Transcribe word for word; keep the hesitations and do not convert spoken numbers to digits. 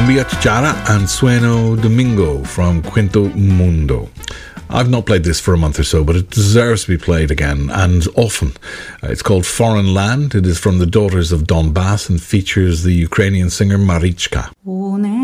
Via Chara and Sueno Domingo from Quinto Mundo. I've not played this for a month or so, but it deserves to be played again, and often. Uh, it's called Foreign Land. It is from the Daughters of Donbass and features the Ukrainian singer Marichka.